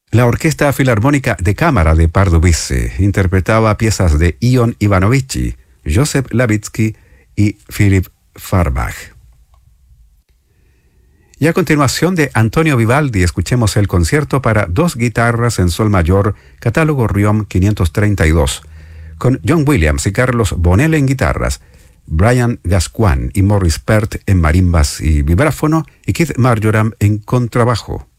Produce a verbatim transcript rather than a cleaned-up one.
La Orquesta Filarmónica de Cámara de Pardubice interpretaba piezas de Ion Ivanovici, Joseph Levitsky y Philip Farbach. Y a continuación de Antonio Vivaldi escuchemos el concierto para dos guitarras en sol mayor, catálogo Riom quinientos treinta y dos, con John Williams y Carlos Bonell en guitarras, Brian Gascoigne y Morris Pert en marimbas y vibráfono y Keith Marjoram en contrabajo.